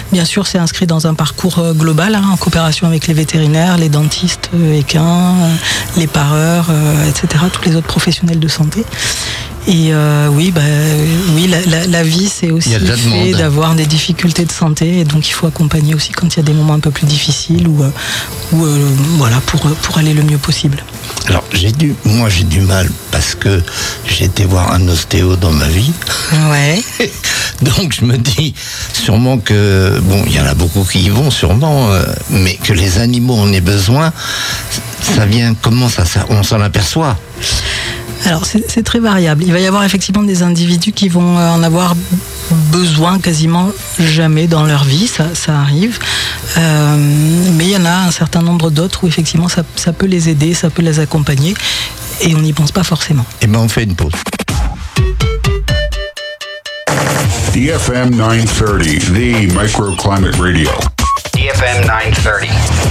Bien sûr, c'est inscrit dans un parcours global, en coopération avec les vétérinaires, les dentistes, équins, les pareurs, etc., tous les autres professionnels de santé. Et oui, la vie, c'est aussi le fait d'avoir des difficultés de santé, et donc il faut accompagner aussi quand il y a des moments un peu plus difficiles, voilà, pour aller le mieux possible. Alors j'ai du mal parce que j'ai été voir un ostéo dans ma vie. Ouais. Donc je me dis sûrement que il y en a beaucoup qui y vont sûrement, mais que les animaux en aient besoin, ça vient comment ça on s'en aperçoit? Alors c'est très variable. Il va y avoir effectivement des individus qui vont en besoin quasiment jamais dans leur vie, ça arrive. Mais il y en a un certain nombre d'autres où effectivement ça peut les aider, ça peut les accompagner, et on n'y pense pas forcément. Eh bien on fait une pause. DFM 930, the Microclimate Radio. DFM 930.